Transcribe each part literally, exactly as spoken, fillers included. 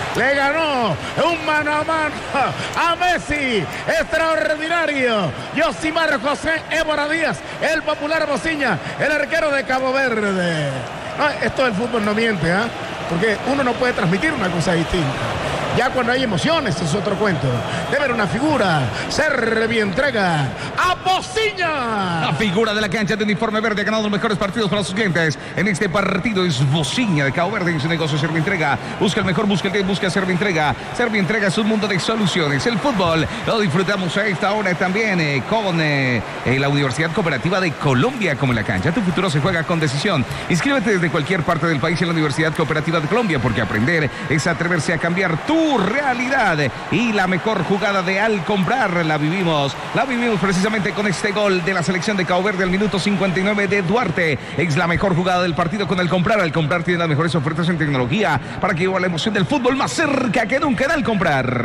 Le ganó un mano a mano a Messi. Extraordinario. Yosimar José Évora Díaz, el popular Bociña, el arquero de Cabo Verde. No, esto del fútbol no miente, ¿ah? ¿eh? Porque uno no puede transmitir una cosa distinta. Ya cuando hay emociones es otro cuento. De ver una figura, Servi entrega a Bociña. La figura de la cancha de uniforme verde ha ganado los mejores partidos para sus clientes. En este partido es Bociña de Cabo Verde. En su negocio Servi entrega. Busca el mejor, busca el que busca Servi entrega. Servi entrega es un mundo de soluciones. El fútbol lo disfrutamos a esta hora también eh, con eh, eh, la Universidad Cooperativa de Colombia. Como en la cancha, tu futuro se juega con decisión. Inscríbete desde cualquier parte del país en la Universidad Cooperativa de Colombia, porque aprender es atreverse a cambiar tu realidad. Y la mejor jugada de Al Comprar la vivimos, la vivimos precisamente con este gol de la selección de Cabo Verde al minuto cincuenta y nueve de Duarte. Es la mejor jugada del partido con Al Comprar. Al Comprar tiene las mejores ofertas en tecnología para que lleve la emoción del fútbol más cerca que nunca en Al Comprar.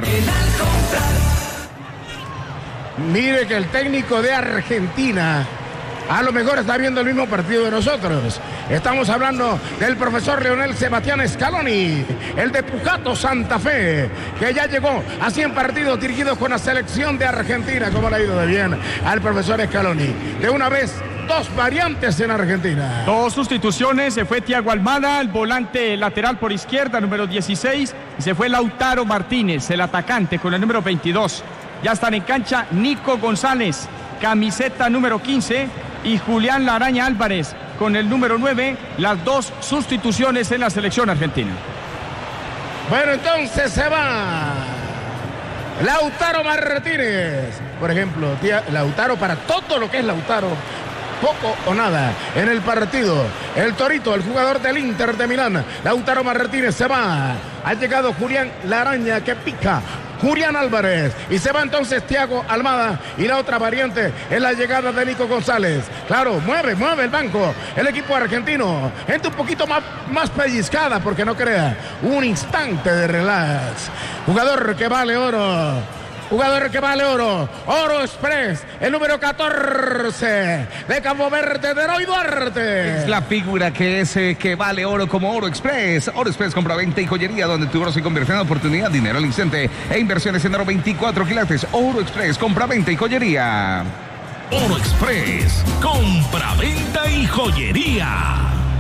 Mire que el técnico de Argentina a lo mejor está viendo el mismo partido de nosotros. Estamos hablando del profesor Leonel Sebastián Scaloni, el de Pujato Santa Fe, que ya llegó a cien partidos dirigidos con la selección de Argentina. ¿Cómo le ha ido de bien al profesor Scaloni? De una vez, dos variantes en Argentina. Dos sustituciones, se fue Thiago Almada, el volante lateral por izquierda, número dieciséis, y se fue Lautaro Martínez, el atacante, con el número veintidós. Ya están en cancha Nico González, camiseta número quince, y Julián Laraña Álvarez con el número nueve, las dos sustituciones en la selección argentina. Bueno, entonces se va Lautaro Martínez, por ejemplo, tía, Lautaro para todo lo que es Lautaro, poco o nada en el partido. El Torito, el jugador del Inter de Milán, Lautaro Martínez se va. Ha llegado Julián Laraña que pica. Julián Álvarez, y se va entonces Thiago Almada, y la otra variante es la llegada de Nico González. Claro, mueve, mueve el banco el equipo argentino, gente un poquito más, más pellizcada, porque no crea, un instante de relax. Jugador que vale oro, jugador que vale oro, Oro Express, el número catorce de Cabo Verde, de Roy Duarte. Es la figura que es eh, que vale oro como Oro Express. Oro Express, compra-venta y joyería, donde tu oro se convierte en oportunidad, dinero al instante e inversiones en oro veinticuatro quilates. Oro Express, compra-venta y joyería. Oro Express, compra-venta y joyería.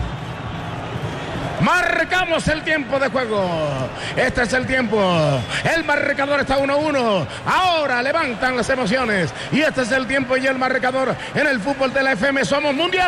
Marcamos el tiempo de juego. Este es el tiempo. El marcador está uno a uno. Ahora levantan las emociones. Y este es el tiempo y el marcador en el fútbol de la F M. Somos mundial.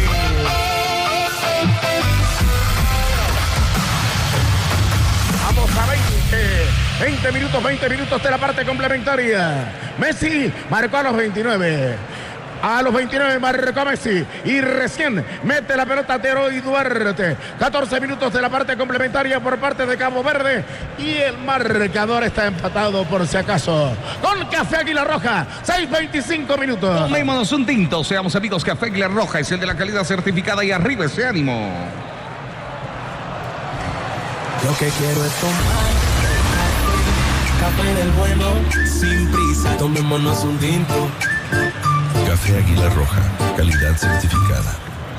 Vamos a veinte. veinte minutos, veinte minutos de la parte complementaria. Messi marcó a los veintinueve. A los veintinueve marcó Messi y recién mete la pelota de Roy Duarte. catorce minutos de la parte complementaria por parte de Cabo Verde y el marcador está empatado por si acaso con Café Águila Roja. seis veinticinco minutos. Tomémonos un tinto, seamos amigos. Café Águila Roja es el de la calidad certificada y arriba ese ánimo. Lo que quiero es tomar café del bueno, sin prisa, tomémonos un tinto. Café Águila Roja, calidad certificada.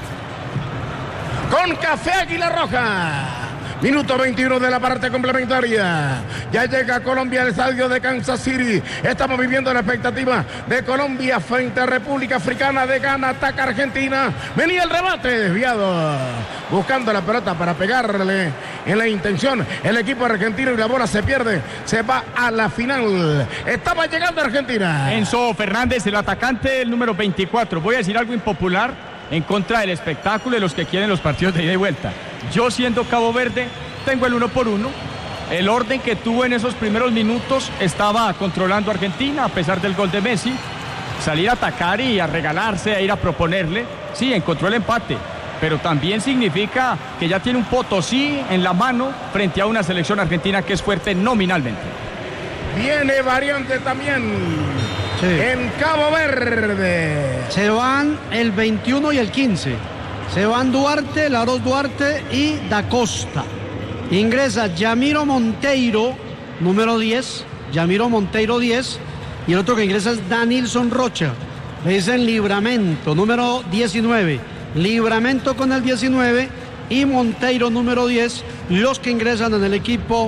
Con Café Águila Roja. Minuto veintiuno de la parte complementaria. Ya llega Colombia al estadio de Kansas City. Estamos viviendo la expectativa de Colombia frente a República Africana de Ghana. Ataca Argentina. Venía el remate desviado. Buscando la pelota para pegarle en la intención. El equipo argentino y la bola se pierde. Se va a la final. Estaba llegando Argentina. Enzo Fernández, el atacante, el número veinticuatro. Voy a decir algo impopular en contra del espectáculo de los que quieren los partidos de ida y vuelta. Yo, siendo Cabo Verde, tengo el uno por uno. El orden que tuvo en esos primeros minutos estaba controlando a Argentina, a pesar del gol de Messi. Salir a atacar y a regalarse, a ir a proponerle. Sí, encontró el empate, pero también significa que ya tiene un Potosí en la mano frente a una selección argentina que es fuerte nominalmente. Viene variante también. Sí. En Cabo Verde. Se van el veintiuno y el quince. Se van Duarte, Laros Duarte y Da Costa. Ingresa Yamiro Monteiro, número diez. Yamiro Monteiro diez. Y el otro que ingresa es Danilson Rocha. Le dicen Libramento, número diecinueve. Libramento con el diecinueve y Monteiro, número diez. Los que ingresan en el equipo